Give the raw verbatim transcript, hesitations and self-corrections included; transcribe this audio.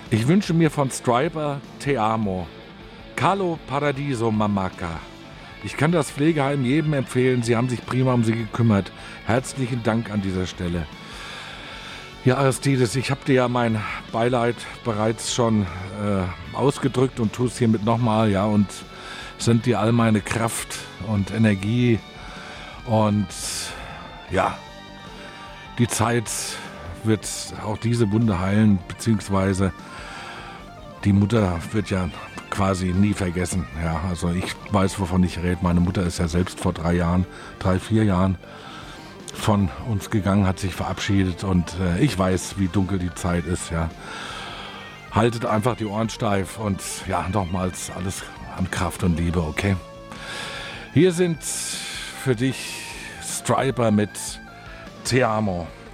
Ich wünsche mir von Stryper Te Amo. Carlo Paradiso Mamaka. Ich kann das Pflegeheim jedem empfehlen. Sie haben sich prima um sie gekümmert. Herzlichen Dank an dieser Stelle. Ja, Aristides, ich habe dir ja mein Beileid bereits schon äh, ausgedrückt und tue es hiermit nochmal. Ja, und sind dir all meine Kraft und Energie. Und ja, die Zeit wird auch diese Wunde heilen, beziehungsweise die Mutter wird ja quasi nie vergessen. Ja, also ich weiß, wovon ich rede. Meine Mutter ist ja selbst vor drei Jahren, drei, vier Jahren von uns gegangen, hat sich verabschiedet und äh, ich weiß, wie dunkel die Zeit ist. Ja. Haltet einfach die Ohren steif und ja, nochmals alles an Kraft und Liebe, okay? Hier sind für dich Stryper mit Te Amo.